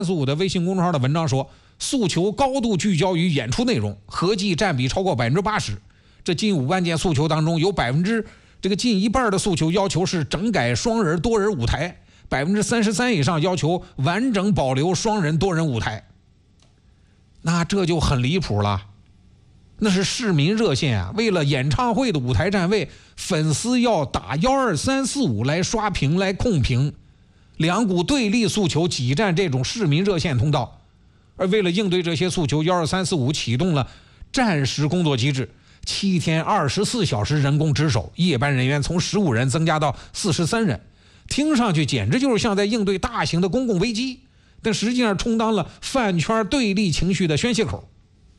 5的微信公众号的文章说，诉求高度聚焦于演出内容，合计占比超过80%。这近5万件诉求当中，有近一半的诉求要求是整改双人多人舞台，33%以上要求完整保留双人多人舞台。那这就很离谱了，那是市民热线啊！为了演唱会的舞台站位，粉丝要打12345来刷屏来控屏，两股对立诉求挤占这种市民热线通道。而为了应对这些诉求，12345启动了战时工作机制，7天24小时人工值守，夜班人员从15人增加到43人，听上去简直就是像在应对大型的公共危机，但实际上充当了饭圈对立情绪的宣泄口。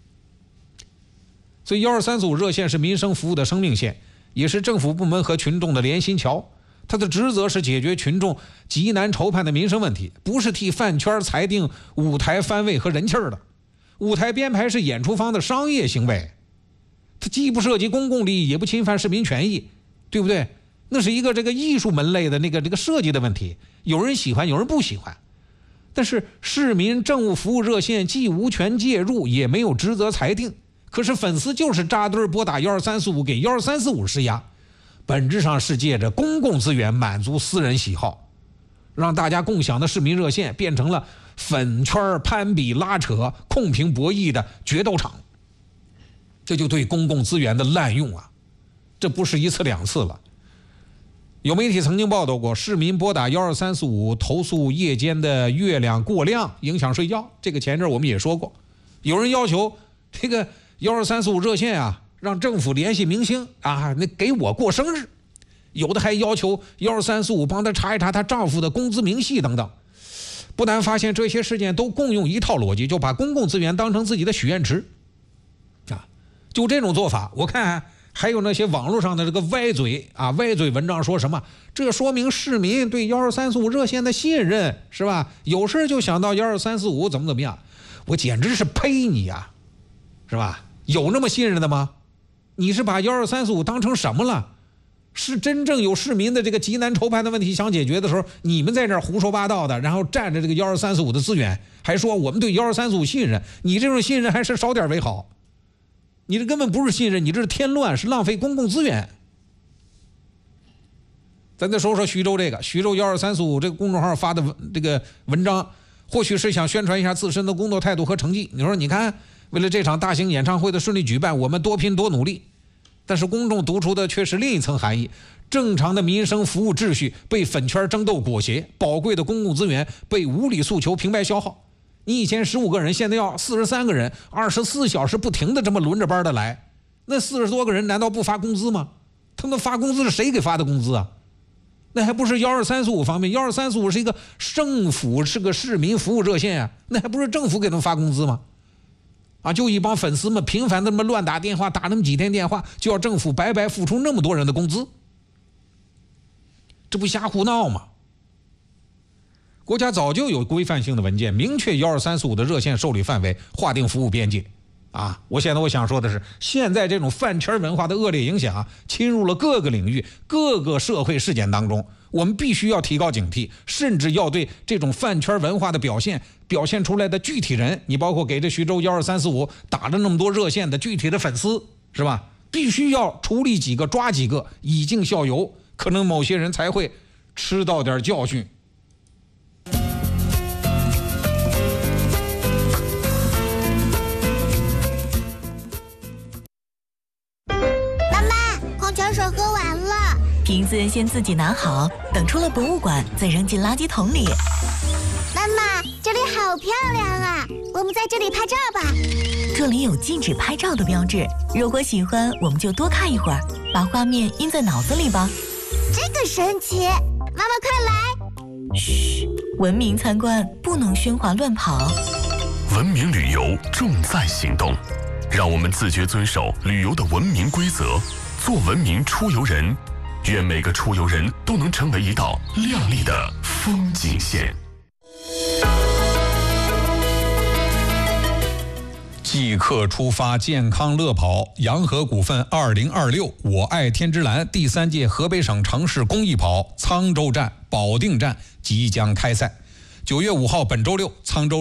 所以12345热线是民生服务的生命线，也是政府部门和群众的连心桥。它的职责是解决群众急难愁盼的民生问题，不是替饭圈裁定舞台番位和人气儿的。舞台编排是演出方的商业行为，它既不涉及公共利益，也不侵犯市民权益，对不对？那是一个这个艺术门类的这个设计的问题，有人喜欢，有人不喜欢。但是市民政务服务热线既无权介入，也没有职责裁定。可是粉丝就是扎堆拨打12345给12345施压，本质上是借着公共资源满足私人喜好，让大家共享的市民热线变成了粉圈攀比拉扯、控评博弈的决斗场。这就对公共资源的滥用啊，这不是一次两次了。有媒体曾经报道过，市民拨打12345投诉夜间的月亮过亮影响睡觉，这个前阵我们也说过。有人要求这个12345热线啊，让政府联系明星啊，那给我过生日。有的还要求12345帮他查一查他丈夫的工资明细等等。不难发现，这些事件都共用一套逻辑，就把公共资源当成自己的许愿池啊。就这种做法，我看还有那些网络上的这个歪嘴文章说什么，这说明市民对12345热线的信任，是吧？有事就想到12345怎么样，我简直是呸你啊，是吧？有那么信任的吗？你是把12345当成什么了？是真正有市民的这个急难愁盼的问题想解决的时候，你们在这儿胡说八道的，然后占着这个12345的资源，还说我们对12345信任，你这种信任还是少点为好。你这根本不是信任，你这是添乱，是浪费公共资源。咱再说说徐州徐州12345这个公众号发的这个文章，或许是想宣传一下自身的工作态度和成绩。你说你看，为了这场大型演唱会的顺利举办，我们多拼多努力。但是公众读出的却是另一层含义，正常的民生服务秩序被粉圈争斗裹挟，宝贵的公共资源被无理诉求平白消耗。你以前15个人，现在要43个人，24小时不停的这么轮着班的来，那40多个人难道不发工资吗？他们发工资是谁给发的工资啊？那还不是12345方面，12345是一个政府，是个市民服务热线啊，那还不是政府给他们发工资吗？啊，就一帮粉丝们频繁的那么乱打电话，打那么几天电话，就要政府白白付出那么多人的工资，这不瞎胡闹吗？国家早就有规范性的文件，明确12345的热线受理范围，划定服务边界。啊，我想说的是，现在这种饭圈文化的恶劣影响侵入了各个领域、各个社会事件当中，我们必须要提高警惕，甚至要对这种饭圈文化的表现出来的具体人，你包括给这徐州12345打了那么多热线的具体的粉丝，是吧？必须要处理几个抓几个，以儆效尤，可能某些人才会吃到点教训。 水喝完了， 瓶子先自己拿好，等出了博物馆再扔进垃圾桶里。 妈妈，这里好漂亮啊，我们在这里拍照吧。 这里有禁止拍照的标志，如果喜欢我们就多看一会儿，把画面印在脑子里吧。 这个神奇，妈妈快来。 嘘，文明参观不能喧哗乱跑。 文明旅游重在行动，让我们自觉遵守旅游的文明规则，做文明出游人。愿每个出游人都能成为一道亮丽的风景线。 即刻出发，健康乐跑，洋河股份2026我爱天之蓝第3届河北省城市公益跑沧州站、保定站即将开赛。 9月5号本周六，沧州